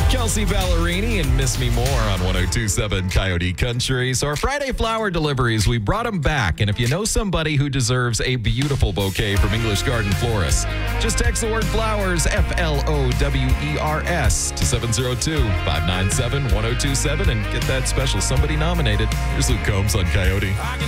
Kelsey Ballerini and Miss Me More on 102.7 Coyote Country. So our Friday flower deliveries, we brought them back. And if you know somebody who deserves a beautiful bouquet from English Garden Florists, just text the word flowers, FLOWERS, to 702-597-1027 and get that special somebody nominated. Here's Luke Combs on Coyote.